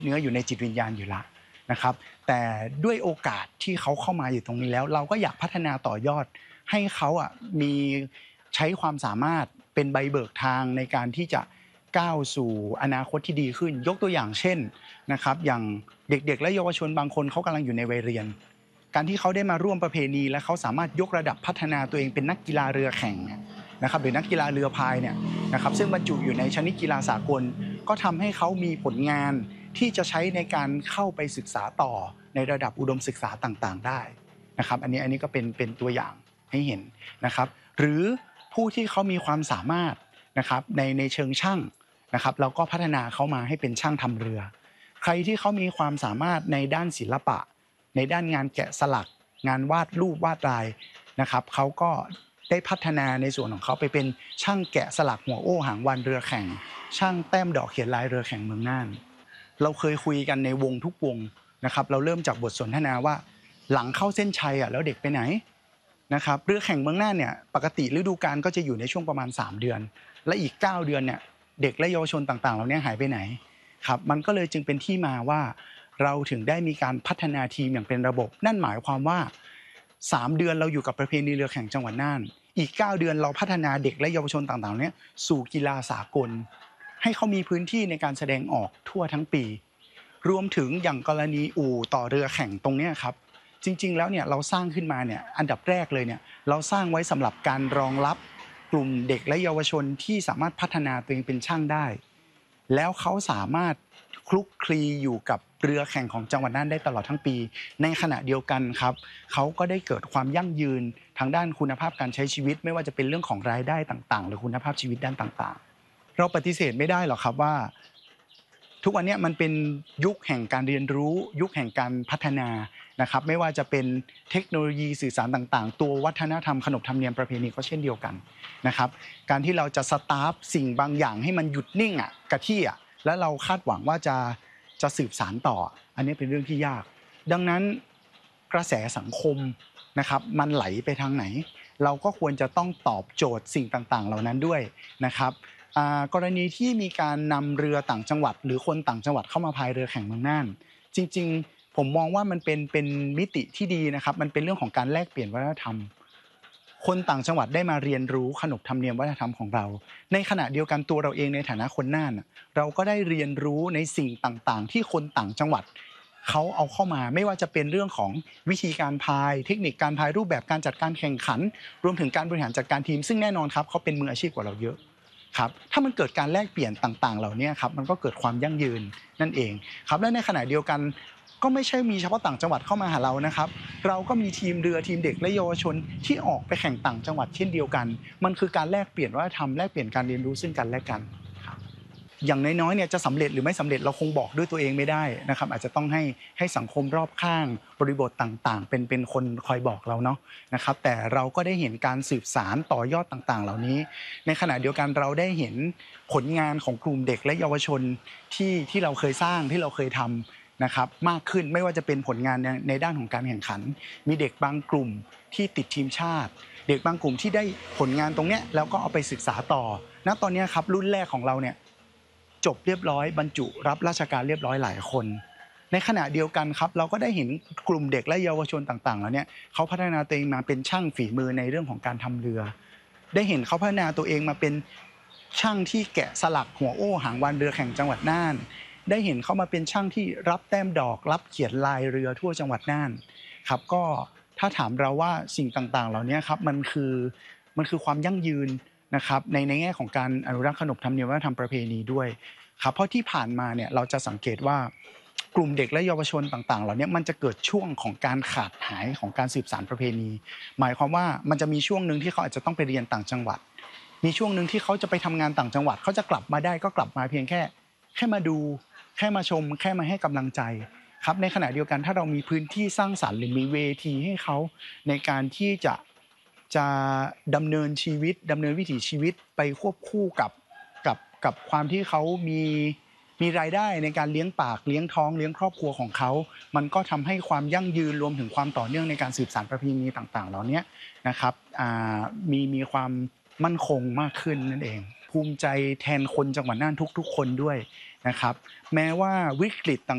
เนื้ออยู่ในจิตวิญญาณอยู่แล้วนะครับแต่ด้วยโอกาสที่เขาเข้ามาอยู่ตรงนี้แล้วเราก็อยากพัฒนาต่อยอดให้เขามีใช้ความสามารถเป็นใบเบิกทางในการที่จะก้าวสู่อนาคตที่ดีขึ้นยกตัวอย่างเช่นนะครับอย่างเด็กๆและเยาวชนบางคนเขากำลังอยู่ในวัยเรียนการที่เขาได้มาร่วมประเพณีและเขาสามารถยกระดับพัฒนาตัวเองเป็นนักกีฬาเรือแข่งนะครับหรือนักกีฬาเรือพายเนี่ยนะครับซึ่งบรรจุอยู่ในชนิดกีฬาสากลก็ทำให้เขามีผลงานที่จะใช้ในการเข้าไปศึกษาต่อในระดับอุดมศึกษาต่างๆได้นะครับอันนี้ก็เป็นตัวอย่างให้เห็นนะครับหรือผู้ที่เขามีความสามารถนะครับในเชิงช่างนะครับเราก็พัฒนาเขามาให้เป็นช่างทำเรือใครที่เขามีความสามารถในด้านศิลปะในด้านงานแกะสลักงานวาดรูปวาดลายนะครับเขาก็ได้พัฒนาในส่วนของเขาไปเป็นช่างแกะสลักหัวโอ้หางวันเรือแข่งช่างแต้มดอกเขียนลายเรือแข่งเมืองน่านเราเคยคุยกันในวงทุกวงนะครับเราเริ่มจากบทสนทนาว่าหลังเข้าเส้นชัยแล้วเด็กไปไหนนะครับเรือแข่งเมืองน่านเนี่ยปกติฤดูกาลก็จะอยู่ในช่วงประมาณ3 เดือนและอีก9 เดือนเนี่ยเด็กและเยาวชนต่างๆเหล่านี้หายไปไหนครับมันก็เลยจึงเป็นที่มาว่าเราถึงได้มีการพัฒนาทีมอย่างเป็นระบบนั่นหมายความว่า3 เดือนเราอยู่กับประเพณีเรือแข่งจังหวัดน่านอีก9 เดือนเราพัฒนาเด็กและเยาวชนต่างๆเนี่ยสู่กีฬาสากลให้เขามีพื้นที่ในการแสดงออกทั่วทั้งปีรวมถึงอย่างกรณีอู่ต่อเรือแข่งตรงนี้ครับจริงๆแล้วเนี่ยเราสร้างขึ้นมาเนี่ยอันดับแรกเลยเนี่ยเราสร้างไว้สำหรับการรองรับกลุ่มเด็กและเยาวชนที่สามารถพัฒนาตัวเองเป็นช่างได้แล้วเขาสามารถคลุกคลีอยู่กับเรือแข่งของจังหวัดน่านได้ตลอดทั้งปีในขณะเดียวกันครับเขาก็ได้เกิดความยั่งยืนทางด้านคุณภาพการใช้ชีวิตไม่ว่าจะเป็นเรื่องของรายได้ต่างๆหรือคุณภาพชีวิตด้านต่างๆเราปฏิเสธไม่ได้หรอกครับว่าทุกวันนี้มันเป็นยุคแห่งการเรียนรู้ยุคแห่งการพัฒนานะครับไม่ว่าจะเป็นเทคโนโลยีสื่อสารต่างๆตัววัฒนธรรมขนบธรรมเนียมประเพณีก็เช่นเดียวกันนะครับการที่เราจะสตาร์ฟสิ่งบางอย่างให้มันหยุดนิ่งกับที่แล้วเราคาดหวังว่าจะสืบสานต่ออันนี้เป็นเรื่องที่ยากดังนั้นกระแสสังคมนะครับมันไหลไปทางไหนเราก็ควรจะต้องตอบโจทย์สิ่งต่างๆเหล่านั้นด้วยนะครับกรณีที่มีการนำเรือต่างจังหวัดหรือคนต่างจังหวัดเข้ามาพายเรือแข่งเมืองน่านจริงๆผมมองว่ามันเป็นมิติที่ดีนะครับมันเป็นเรื่องของการแลกเปลี่ยนวัฒนธรรมคนต่างจังหวัดได้มาเรียนรู้ขนบธรรมเนียมวัฒนธรรมของเราในขณะเดียวกันตัวเราเองในฐานะคนน่านเราก็ได้เรียนรู้ในสิ่งต่างๆที่คนต่างจังหวัดเขาเอาเข้ามาไม่ว่าจะเป็นเรื่องของวิธีการพายเทคนิคการพายรูปแบบการจัดการแข่งขันรวมถึงการบริหารจัดการทีมซึ่งแน่นอนครับเขาเป็นมืออาชีพกว่าเราเยอะครับถ้ามันเกิดการแลกเปลี่ยนต่างๆเหล่านี้ครับมันก็เกิดความยั่งยืนนั่นเองครับและในขณะเดียวกันก็ไม่ใช่มีเฉพาะต่างจังหวัดเข้ามาหาเรานะครับเราก็มีทีมเรือทีมเด็กและเยาวชนที่ออกไปแข่งต่างจังหวัดเช่นเดียวกันมันคือการแลกเปลี่ยนวัฒนธรรมแลกเปลี่ยนการเรียนรู้ซึ่งกันและกันอย่างน้อยๆเนี่ยจะสำเร็จหรือไม่สำเร็จเราคงบอกด้วยตัวเองไม่ได้นะครับอาจจะต้องให้สังคมรอบข้างบริบทต่างๆเป็นคนคอยบอกเราเนาะนะครับแต่เราก็ได้เห็นการสืบสานต่อยอดต่างๆเหล่านี้ในขณะเดียวกันเราได้เห็นผลงานของกลุ่มเด็กและเยาวชนที่เราเคยสร้างที่เราเคยทำนะครับมากขึ้นไม่ว่าจะเป็นผลงานในด้านของการแข่งขันมีเด็กบางกลุ่มที่ติดทีมชาติเด็กบางกลุ่มที่ได้ผลงานตรงเนี้ยแล้วก็เอาไปศึกษาต่อณตอนนี้ครับรุ่นแรกของเราเนี่ยจบเรียบร้อยบรรจุรับราชการเรียบร้อยหลายคนในขณะเดียวกันครับเราก็ได้เห็นกลุ่มเด็กและเยาวชนต่างๆแล้วเนี่ยเขาพัฒนาตัวเองมาเป็นช่างฝีมือในเรื่องของการทำเรือได้เห็นเขาพัฒนาตัวเองมาเป็นช่างที่แกะสลักหัวโอ้หางวานเรือแข่งจังหวัดน่านได้เห็นเขามาเป็นช่างที่รับแต้มดอกรับเขียนลายเรือทั่วจังหวัดน่านครับก็ถ้าถามเราว่าสิ่งต่างๆเหล่านี้ครับมันคือความยั่งยืนนะครับในแง่ของการอนุรักษ์ขนบธรรมเนียมวัฒนธรรมประเพณีด้วยครับเพราะที่ผ่านมาเนี่ยเราจะสังเกตว่ากลุ่มเด็กและเยาวชนต่างๆเหล่านี้มันจะเกิดช่วงของการขาดหายของการสืบสานประเพณีหมายความว่ามันจะมีช่วงนึงที่เขาอาจจะต้องไปเรียนต่างจังหวัดมีช่วงนึงที่เขาจะไปทำงานต่างจังหวัดเขาจะกลับมาได้ก็กลับมาเพียงแค่มาดูแค่มาชมแค่มาให้กำลังใจครับในขณะเดียวกันถ้าเรามีพื้นที่สร้างสรรค์หรือมีเวทีให้เขาในการที่จะดำเนินชีวิตดำเนินวิถีชีวิตไปควบคู่กับความที่เขามีรายได้ในการเลี้ยงปากเลี้ยงท้องเลี้ยงครอบครัวของเขามันก็ทำให้ความยั่งยืนรวมถึงความต่อเนื่องในการสืบสานประเพณีต่างๆเหล่านี้นะครับมีความมั่นคงมากขึ้นนั่นเองภูมิใจแทนคนจังหวัดน่านทุกๆคนด้วยนะครับแม้ว่าวิกฤตต่าง